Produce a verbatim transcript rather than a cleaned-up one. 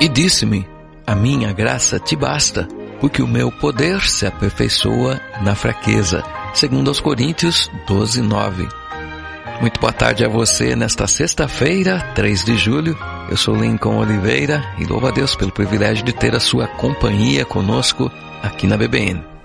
E disse-me: a minha graça te basta, porque o meu poder se aperfeiçoa na fraqueza. Segundo aos Coríntios doze, nove. Muito boa tarde a você nesta sexta-feira, três de julho. Eu sou Lincoln Oliveira e louvo a Deus pelo privilégio de ter a sua companhia conosco aqui na B B N.